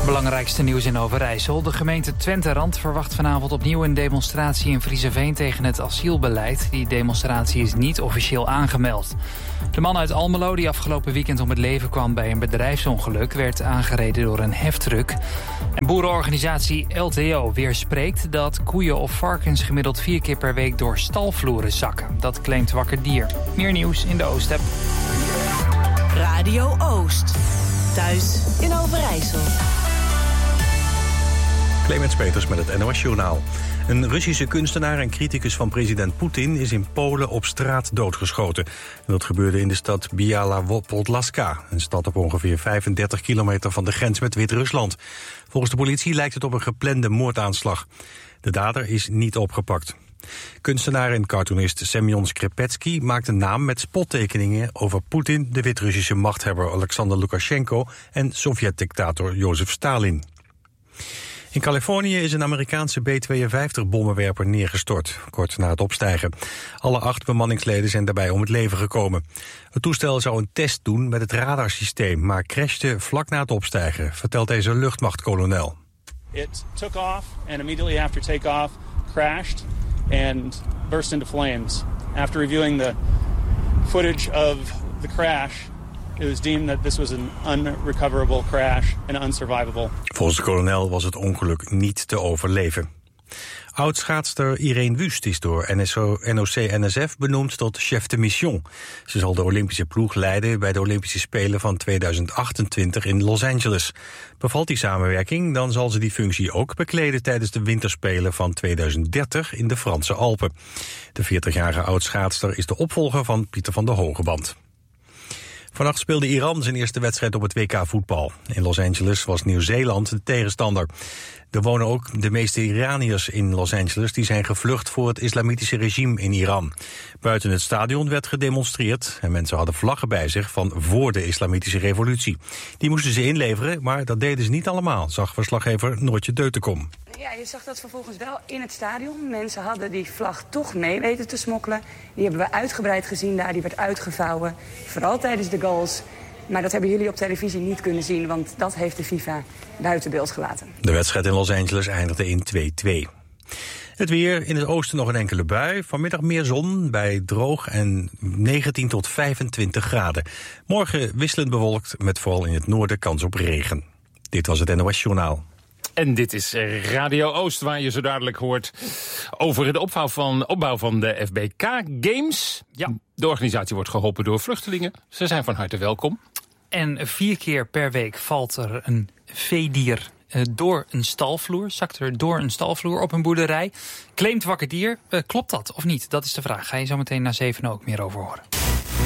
Belangrijkste nieuws in Overijssel. De gemeente Twente-Rand verwacht vanavond opnieuw een demonstratie in Vriezeveen tegen het asielbeleid. Die demonstratie is niet officieel aangemeld. De man uit Almelo die afgelopen weekend om het leven kwam bij een bedrijfsongeluk werd aangereden door een heftruck. En boerenorganisatie LTO weerspreekt dat koeien of varkens gemiddeld 4 keer per week door stalvloeren zakken. Dat claimt Wakker Dier. Meer nieuws in de Oost-app. Radio Oost. Thuis in Overijssel. Clemens Peters met het NOS-journaal. Een Russische kunstenaar en criticus van president Poetin is in Polen op straat doodgeschoten. Dat gebeurde in de stad Biała-Podlaska, een stad op ongeveer 35 kilometer van de grens met Wit-Rusland. Volgens de politie lijkt het op een geplande moordaanslag. De dader is niet opgepakt. Kunstenaar en cartoonist Semyon Skripetsky maakt een naam met spottekeningen over Poetin, de Wit-Russische machthebber Alexander Lukashenko en Sovjet-dictator Jozef Stalin. In Californië is een Amerikaanse B-52-bommenwerper neergestort, kort na het opstijgen. Alle 8 bemanningsleden zijn daarbij om het leven gekomen. Het toestel zou een test doen met het radarsysteem, maar crashte vlak na het opstijgen, vertelt deze luchtmachtkolonel. It took off and immediately after takeoff crashed and burst into flames. After reviewing the footage of the crash, it was deemed that this was an unrecoverable crash and unsurvivable. Volgens de kolonel was het ongeluk niet te overleven. Oud-schaatster Irene Wüst is door NOC-NSF benoemd tot chef de mission. Ze zal de Olympische ploeg leiden bij de Olympische Spelen van 2028 in Los Angeles. Bevalt die samenwerking, dan zal ze die functie ook bekleden tijdens de winterspelen van 2030 in de Franse Alpen. De 40-jarige oud-schaatster is de opvolger van Pieter van der Hogeband. Vannacht speelde Iran zijn eerste wedstrijd op het WK voetbal. In Los Angeles was Nieuw-Zeeland de tegenstander. Er wonen ook de meeste Iraniërs in Los Angeles. Die zijn gevlucht voor het islamitische regime in Iran. Buiten het stadion werd gedemonstreerd en mensen hadden vlaggen bij zich van voor de islamitische revolutie. Die moesten ze inleveren, maar dat deden ze niet allemaal, zag verslaggever Noortje Deutenkom. Ja, je zag dat vervolgens wel in het stadion. Mensen hadden die vlag toch mee weten te smokkelen. Die hebben we uitgebreid gezien daar, die werd uitgevouwen. Vooral tijdens de goals. Maar dat hebben jullie op televisie niet kunnen zien, want dat heeft de FIFA buiten beeld gelaten. De wedstrijd in Los Angeles eindigde in 2-2. Het weer, in het oosten nog een enkele bui. Vanmiddag meer zon, bij droog en 19 tot 25 graden. Morgen wisselend bewolkt, met vooral in het noorden kans op regen. Dit was het NOS Journaal. En dit is Radio Oost, waar je zo dadelijk hoort over de opbouw van de FBK Games. Ja, de organisatie wordt geholpen door vluchtelingen. Ze zijn van harte welkom. En 4 keer per week valt er een veedier door een stalvloer, zakt er door een stalvloer op een boerderij. Claimt Wakker Dier, klopt dat of niet? Dat is de vraag. Ga je zo meteen na 7 ook meer over horen.